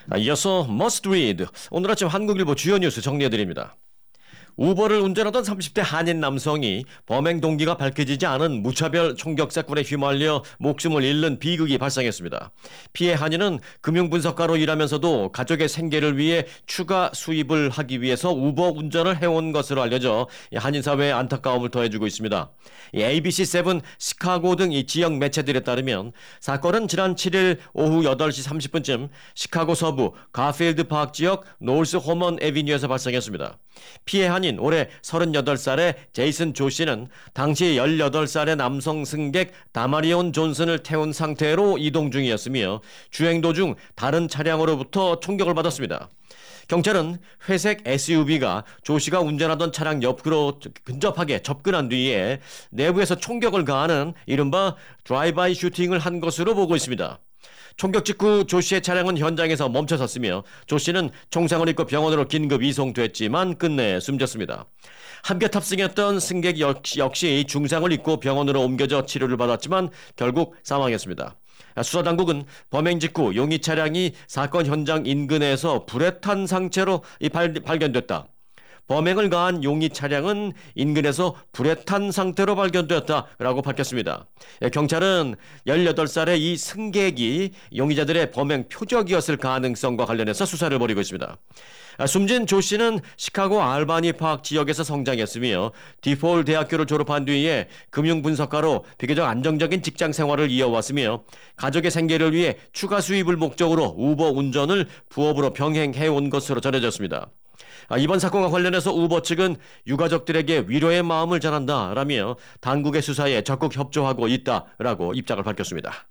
이어서 Must Read, 오늘 아침 한국일보 주요 뉴스 정리해드립니다. 우버를 운전하던 30대 한인 남성이 범행 동기가 밝혀지지 않은 무차별 총격 사건에 휘말려 목숨을 잃는 비극이 발생했습니다. 피해 한인은 금융분석가로 일하면서도 가족의 생계를 위해 추가 수입을 하기 위해서 우버 운전을 해온 것으로 알려져 한인 사회에 안타까움을 더해주고 있습니다. ABC7, 시카고 등 이 지역 매체들에 따르면 사건은 지난 7일 오후 8시 30분쯤 시카고 서부 가필드 파크 지역 노스 호먼 애비뉴에서 발생했습니다. 피해 한인 올해 38살의 제이슨 조 씨는 당시 18살의 남성 승객 다마리온 존슨을 태운 상태로 이동 중이었으며 주행 도중 다른 차량으로부터 총격을 받았습니다. 경찰은 회색 SUV가 조 씨가 운전하던 차량 옆으로 근접하게 접근한 뒤에 내부에서 총격을 가하는 이른바 드라이브바이 슈팅을 한 것으로 보고 있습니다. 총격 직후 조 씨의 차량은 현장에서 멈춰섰으며 조 씨는 총상을 입고 병원으로 긴급 이송됐지만 끝내 숨졌습니다. 함께 탑승했던 승객 역시 중상을 입고 병원으로 옮겨져 치료를 받았지만 결국 사망했습니다. 수사당국은 범행 직후 용의 차량이 사건 현장 인근에서 불에 탄 상태로 발견됐다. 범행을 가한 용의 차량은 인근에서 불에 탄 상태로 발견되었다라고 밝혔습니다. 경찰은 18살의 이 승객이 용의자들의 범행 표적이었을 가능성과 관련해서 수사를 벌이고 있습니다. 숨진 조 씨는 시카고 알바니 파크 지역에서 성장했으며 디폴 대학교를 졸업한 뒤에 금융분석가로 비교적 안정적인 직장 생활을 이어왔으며 가족의 생계를 위해 추가 수입을 목적으로 우버 운전을 부업으로 병행해온 것으로 전해졌습니다. 이번 사건과 관련해서 우버 측은 유가족들에게 위로의 마음을 전한다라며 당국의 수사에 적극 협조하고 있다라고 입장을 밝혔습니다.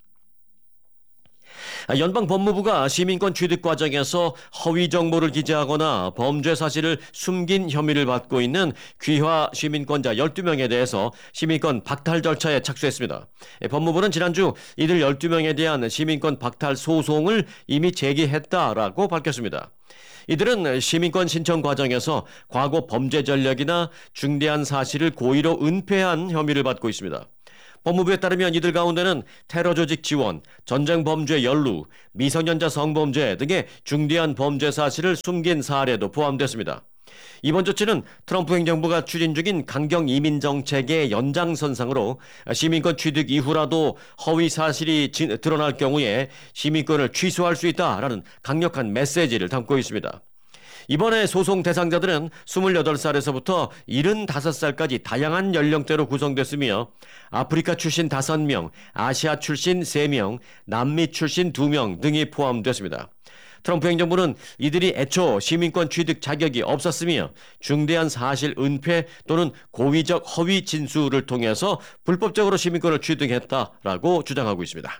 연방법무부가 시민권 취득 과정에서 허위 정보를 기재하거나 범죄 사실을 숨긴 혐의를 받고 있는 귀화 시민권자 12명에 대해서 시민권 박탈 절차에 착수했습니다. 법무부는 지난주 이들 12명에 대한 시민권 박탈 소송을 이미 제기했다라고 밝혔습니다. 이들은 시민권 신청 과정에서 과거 범죄 전력이나 중대한 사실을 고의로 은폐한 혐의를 받고 있습니다. 법무부에 따르면 이들 가운데는 테러 조직 지원, 전쟁 범죄 연루, 미성년자 성범죄 등의 중대한 범죄 사실을 숨긴 사례도 포함됐습니다. 이번 조치는 트럼프 행정부가 추진 중인 강경 이민 정책의 연장선상으로 시민권 취득 이후라도 허위 사실이 드러날 경우에 시민권을 취소할 수 있다라는 강력한 메시지를 담고 있습니다. 이번에 소송 대상자들은 28살에서부터 75살까지 다양한 연령대로 구성됐으며 아프리카 출신 5명, 아시아 출신 3명, 남미 출신 2명 등이 포함됐습니다. 트럼프 행정부는 이들이 애초 시민권 취득 자격이 없었으며 중대한 사실 은폐 또는 고의적 허위 진술을 통해서 불법적으로 시민권을 취득했다라고 주장하고 있습니다.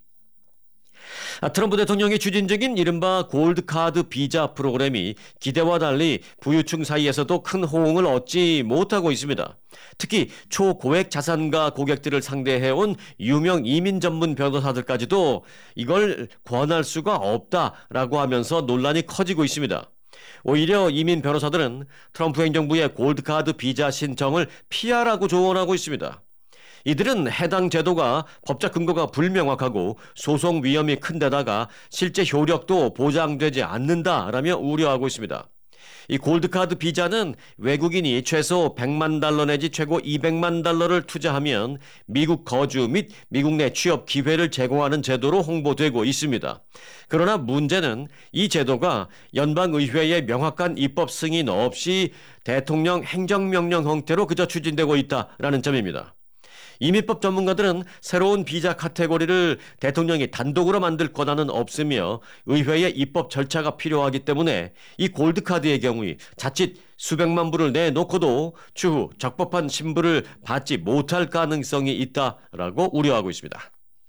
트럼프 대통령이 추진 중인 이른바 골드카드 비자 프로그램이 기대와 달리 부유층 사이에서도 큰 호응을 얻지 못하고 있습니다. 특히 초고액 자산가 고객들을 상대해온 유명 이민 전문 변호사들까지도 이걸 권할 수가 없다라고 하면서 논란이 커지고 있습니다. 오히려 이민 변호사들은 트럼프 행정부의 골드카드 비자 신청을 피하라고 조언하고 있습니다. 이들은 해당 제도가 법적 근거가 불명확하고 소송 위험이 큰 데다가 실제 효력도 보장되지 않는다라며 우려하고 있습니다. 이 골드카드 비자는 외국인이 최소 100만 달러 내지 최고 200만 달러를 투자하면 미국 거주 및 미국 내 취업 기회를 제공하는 제도로 홍보되고 있습니다. 그러나 문제는 이 제도가 연방의회의 명확한 입법 승인 없이 대통령 행정명령 형태로 그저 추진되고 있다라는 점입니다. 이민법 전문가들은 새로운 비자 카테고리를 대통령이 단독으로 만들 권한은 없으며 의회의 입법 절차가 필요하기 때문에 이 골드카드의 경우 자칫 수백만 불을 내놓고도 추후 적법한 신분을 받지 못할 가능성이 있다라고 우려하고 있습니다.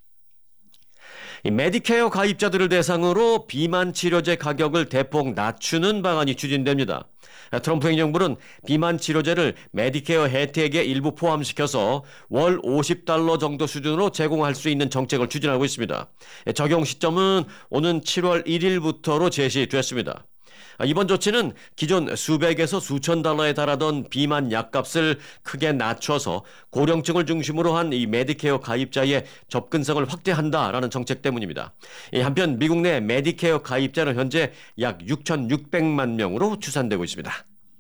메디케어 가입자들을 대상으로 비만 치료제 가격을 대폭 낮추는 방안이 추진됩니다. 트럼프 행정부는 비만 치료제를 메디케어 혜택에 일부 포함시켜서 월 $50 정도 수준으로 제공할 수 있는 정책을 추진하고 있습니다. 적용 시점은 오는 7월 1일부터로 제시됐습니다. 이번 조치는 기존 수백에서 수천 달러에 달하던 비만 약값을 크게 낮춰서 고령층을 중심으로 한 이 메디케어 가입자의 접근성을 확대한다라는 정책 때문입니다. 한편 미국 내 메디케어 가입자는 현재 약 6,600만 명으로 추산되고 있습니다.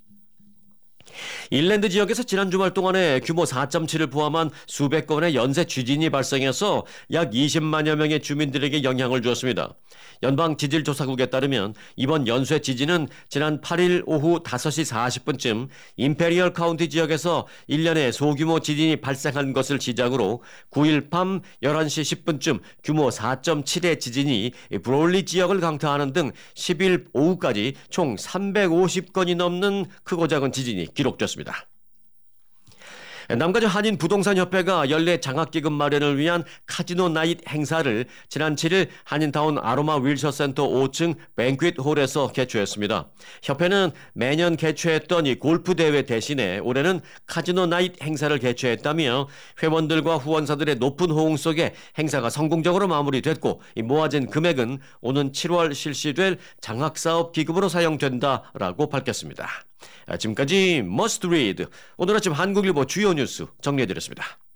일랜드 지역에서 지난 주말 동안에 규모 4.7을 포함한 수백 건의 연쇄 지진이 발생해서 약 20만여 명의 주민들에게 영향을 주었습니다. 연방지질조사국에 따르면 이번 연쇄 지진은 지난 8일 오후 5시 40분쯤 임페리얼 카운티 지역에서 1년에 소규모 지진이 발생한 것을 시작으로 9일 밤 11시 10분쯤 규모 4.7의 지진이 브롤리 지역을 강타하는 등 10일 오후까지 총 350건이 넘는 크고 작은 지진이 기록됐습니다. 남가주 한인부동산협회가 연례 장학기금 마련을 위한 카지노 나잇 행사를 지난 7일 한인타운 아로마 윌셔센터 5층 뱅퀴트홀에서 개최했습니다. 협회는 매년 개최했던 이 골프 대회 대신에 올해는 카지노 나잇 행사를 개최했다며 회원들과 후원사들의 높은 호응 속에 행사가 성공적으로 마무리됐고 이 모아진 금액은 오는 7월 실시될 장학사업 기금으로 사용된다라고 밝혔습니다. 지금까지 Must Read 오늘 아침 한국일보 주요 뉴스 정리해드렸습니다.